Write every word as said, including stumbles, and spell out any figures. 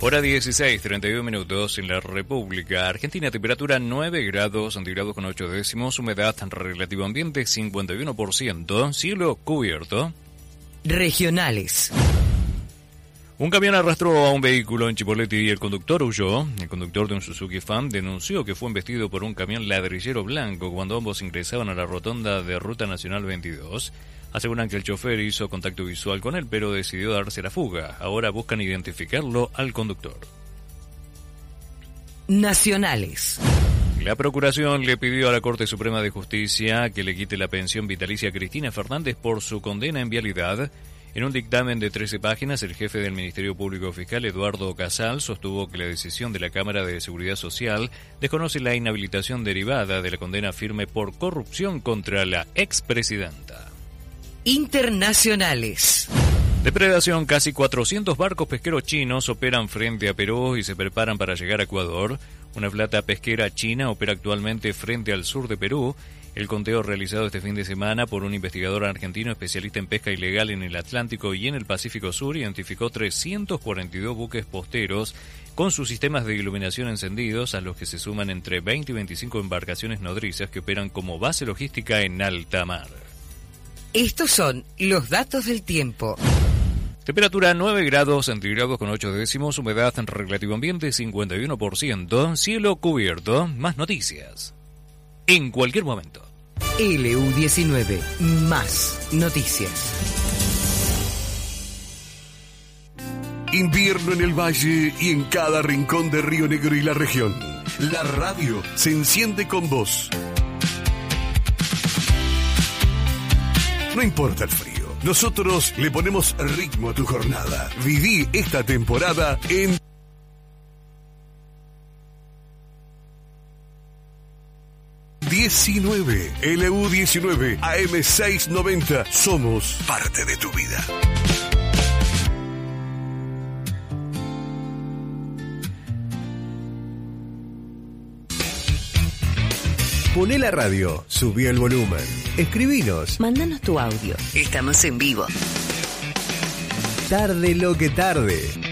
Hora dieciséis, treinta y uno minutos en la República Argentina, temperatura nueve grados centígrados con ocho décimos, humedad relativo ambiente cincuenta y uno por ciento, cielo cubierto. Regionales. Un camión arrastró a un vehículo en Chipoleti y el conductor huyó. El conductor de un Suzuki Fan denunció que fue embestido por un camión ladrillero blanco cuando ambos ingresaban a la rotonda de Ruta Nacional veintidós. Aseguran que el chofer hizo contacto visual con él, pero decidió darse la fuga. Ahora buscan identificarlo al conductor. Nacionales. La Procuración le pidió a la Corte Suprema de Justicia que le quite la pensión vitalicia a Cristina Fernández por su condena en vialidad. En un dictamen de trece páginas, el jefe del Ministerio Público Fiscal, Eduardo Casal, sostuvo que la decisión de la Cámara de Seguridad Social desconoce la inhabilitación derivada de la condena firme por corrupción contra la expresidenta. Internacionales. Depredación. Casi cuatrocientos barcos pesqueros chinos operan frente a Perú y se preparan para llegar a Ecuador. Una flota pesquera china opera actualmente frente al sur de Perú. El conteo realizado este fin de semana por un investigador argentino especialista en pesca ilegal en el Atlántico y en el Pacífico Sur identificó trescientos cuarenta y dos buques posteros con sus sistemas de iluminación encendidos, a los que se suman entre veinte y veinticinco embarcaciones nodrizas que operan como base logística en alta mar. Estos son los datos del tiempo. Temperatura nueve grados centígrados con ocho décimos, humedad en relativo ambiente cincuenta y uno por ciento, cielo cubierto. Más noticias en cualquier momento. L U diecinueve, más noticias. Invierno en el valle y en cada rincón de Río Negro y la región. La radio se enciende con vos. No importa el frío, nosotros le ponemos ritmo a tu jornada. Viví esta temporada en diecinueve, L U diecinueve, A M seiscientos noventa. Somos parte de tu vida. Poné la radio, subí el volumen, escribinos. Mándanos tu audio. Estamos en vivo. Tarde lo que tarde.